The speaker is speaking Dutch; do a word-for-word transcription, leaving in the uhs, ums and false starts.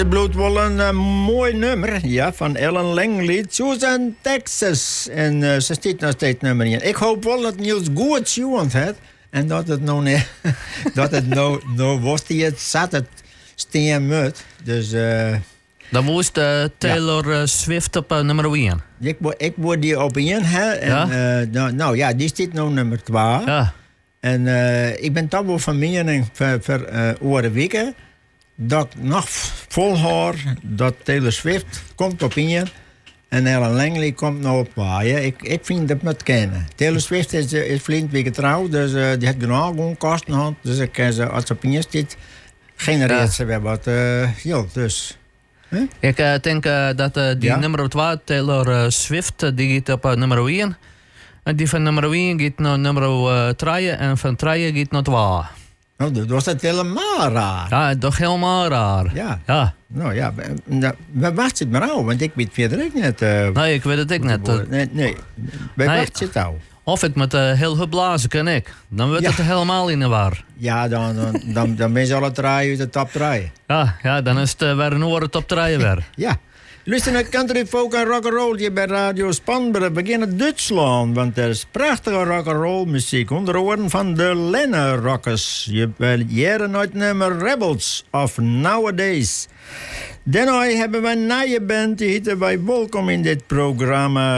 Het bloed wel een uh, mooi nummer, ja, van Ellen Langley, Susan, Texas. En uh, ze staat nog steeds nummer één. Ik hoop wel dat Niels goed zuwend heeft. En dat het nou niet, dat het nou, nou was die het zat het steen met. Dus, uh, dan moest uh, Taylor ja. uh, Swift op uh, nummer één. Ik, ik word die op één, hè. En, ja? Uh, nou, nou ja, die staat nou nummer twee. Ja. En uh, ik ben toch wel van mening voor, voor uh, oren weken dat ik nog volhoud dat Taylor Swift komt op één en Ellen Langley komt nou op twee. Ik, ik vind dat moet kennen. Taylor Swift is, is flink weer getrouwd, dus uh, die heeft genoeg gewoon kosten gehad. Dus ik kan ze als ze op één zit, genereert ze weer wat. Uh, ja, dus. Huh? Ik uh, denk uh, dat uh, die ja? nummer twee, Taylor uh, Swift, uh, die gaat op uh, nummer één. En die van nummer één gaat naar nummer drie en van drie gaat naar twee. Nou, dat was dat helemaal raar. Ja, toch helemaal raar. Ja. ja. Nou ja, waar wacht het maar nou? Want ik weet verder ook net. Uh, nee, ik weet het ook net. Uh, nee, nee. Waar nee. wacht het nou? Of het met uh, heel geblazen kan ik. Dan wordt ja. het helemaal in de war. Ja, dan, dan, dan, dan ben je alle drie uit de top drie. Ja, ja, dan is het uh, weer een oren top drie weer. Ja. Luister naar country, folk en rock'n'roll hier bij Radio Spanbere. We beginnen Duitsland, want er is prachtige rock'n'roll muziek. Onder oren van de Lenne Rockers. Je hebt jaren nooit nummer Rebels of Nowadays. Daarna hebben we een nieuwe band, die heten wij welkom in dit programma.